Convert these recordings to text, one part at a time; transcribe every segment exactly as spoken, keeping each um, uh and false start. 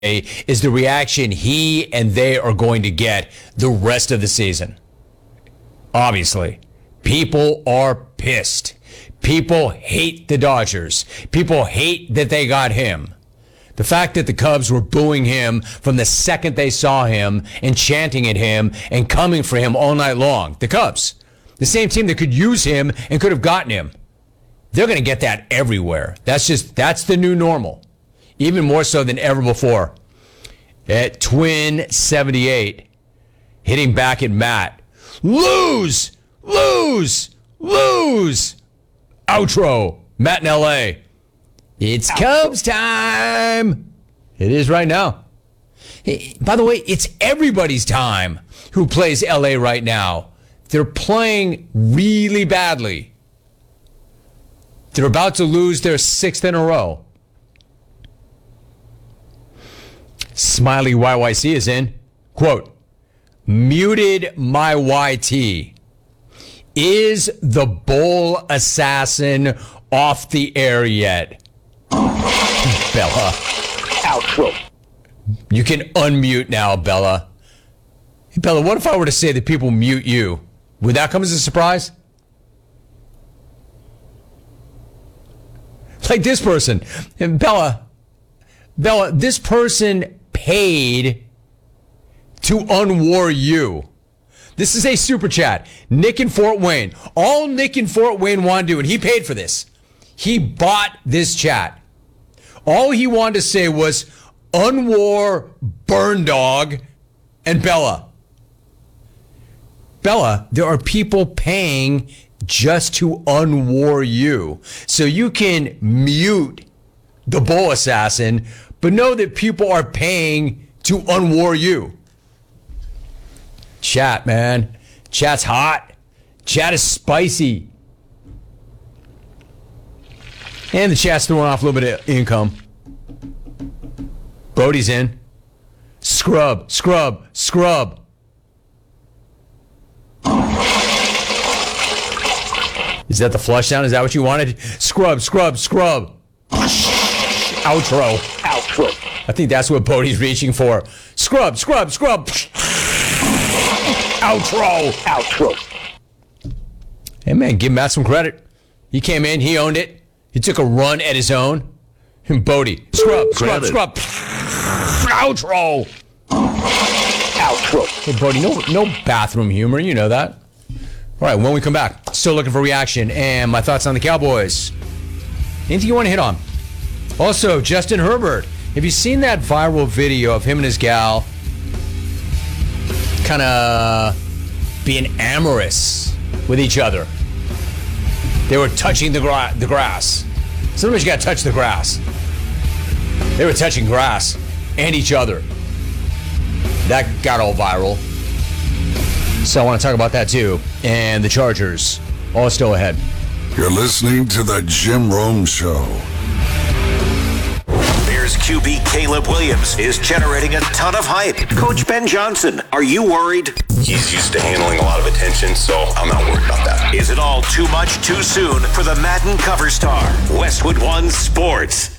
is the reaction he and they are going to get the rest of the season. Obviously, people are pissed. People hate the Dodgers. People hate that they got him. The fact that the Cubs were booing him from the second they saw him and chanting at him and coming for him all night long. The Cubs, the same team that could use him and could have gotten him. They're going to get that everywhere. That's just, that's the new normal. Even more so than ever before. At Twin seventy-eight, hitting back at Matt. Lose! Lose! Lose! Outro. Matt in L A. It's Cubs time. It is right now. Hey, by the way, it's everybody's time who plays L A right now. They're playing really badly. They're about to lose their sixth in a row. Smiley Y Y C is in. Quote, muted my Y T. Is the bowl assassin off the air yet? Bella. Outro. You can unmute now, Bella. Hey, Bella, what if I were to say that people mute you? Would that come as a surprise? Like this person. And Bella, Bella, this person paid to unwar you. This is a super chat. Nick in Fort Wayne. All Nick in Fort Wayne wanted to do, and he paid for this. He bought this chat. All he wanted to say was unwar Burn Dog and Bella. Bella, there are people paying just to unwar you. So you can mute the bowl assassin, but know that people are paying to unwar you. Chat, man. Chat's hot. Chat is spicy. And the chat's throwing off a little bit of income. Brody's in. Scrub, scrub, scrub. Is that the flush sound? Is that what you wanted? Scrub, scrub, scrub. Outro. Outro. I think that's what Bodie's reaching for. Scrub, scrub, scrub. Outro. Outro. Hey, man, give Matt some credit. He came in, he owned it. He took a run at his own. And Bodie, scrub, scrub, scrub. Outro. Outro. Hey, Bodie, no, no bathroom humor. You know that. All right, when we come back, still looking for reaction and my thoughts on the Cowboys. Anything you want to hit on? Also, Justin Herbert. Have you seen that viral video of him and his gal kind of being amorous with each other? They were touching the, gra- the grass. Sometimes you got to touch the grass. They were touching grass and each other. That got all viral. So I want to talk about that too. And the Chargers, all still ahead. You're listening to the Jim Rome Show. Bears Q B Caleb Williams is generating a ton of hype. Coach Ben Johnson, are you worried? He's used to handling a lot of attention, so I'm not worried about that. Is it all too much too soon for the Madden cover star? Westwood One Sports.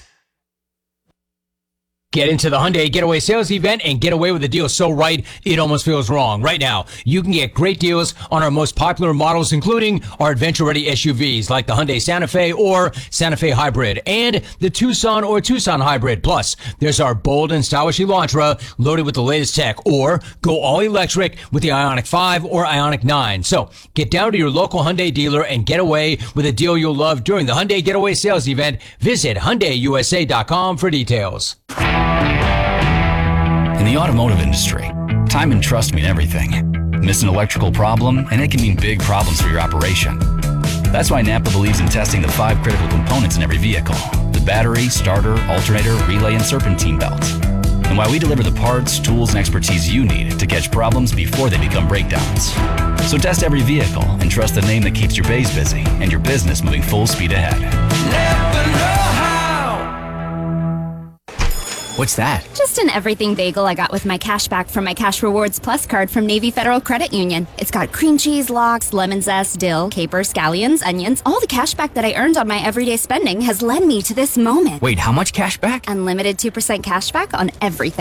Get into the Hyundai Getaway Sales Event and get away with a deal so right, it almost feels wrong. Right now, you can get great deals on our most popular models, including our adventure-ready S U Vs like the Hyundai Santa Fe or Santa Fe Hybrid and the Tucson or Tucson Hybrid. Plus, there's our bold and stylish Elantra loaded with the latest tech, or go all electric with the Ioniq five or Ioniq nine. So, get down to your local Hyundai dealer and get away with a deal you'll love during the Hyundai Getaway Sales Event. Visit Hyundai U S A dot com for details. In the automotive industry, time and trust mean everything. Miss an electrical problem, and it can mean big problems for your operation. That's why Napa believes in testing the five critical components in every vehicle: the battery, starter, alternator, relay, and serpentine belt. And why we deliver the parts, tools, and expertise you need to catch problems before they become breakdowns. So test every vehicle and trust the name that keeps your bays busy and your business moving full speed ahead. Never know how. What's that? Just an everything bagel I got with my cash back from my Cash Rewards Plus card from Navy Federal Credit Union. It's got cream cheese, lox, lemon zest, dill, capers, scallions, onions. All the cash back that I earned on my everyday spending has led me to this moment. Wait, how much cash back? Unlimited two percent cash back on everything.